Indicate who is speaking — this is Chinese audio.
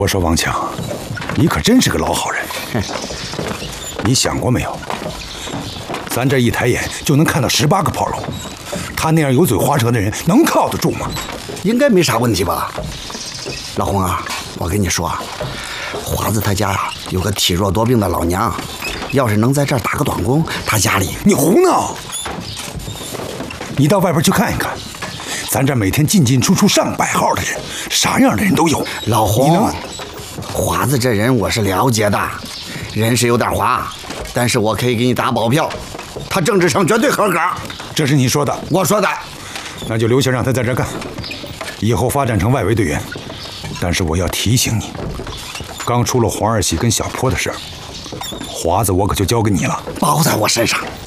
Speaker 1: 我说王强，你可真是个老好人。你想过没有？咱这一抬眼就能看到18个炮楼，他那样油嘴滑舌的人能靠得住吗？
Speaker 2: 应该没啥问题吧？老洪啊，我跟你说，华子他家有个体弱多病的老娘，要是能在这儿打个短工，他家里……
Speaker 1: 你胡闹！你到外边去看一看，咱这每天进进出出上百号的人，啥样的人都有。
Speaker 2: 老洪，华子这人我是了解的，人是有点滑，但是我可以给你打保票，他政治上绝对合格。
Speaker 1: 这是你说的？
Speaker 2: 我说的。
Speaker 1: 那就留下让他在这干，以后发展成外围队员。但是我要提醒你，刚出了黄二喜跟小坡的事儿，华子我可就交给你了，
Speaker 2: 包在我身上。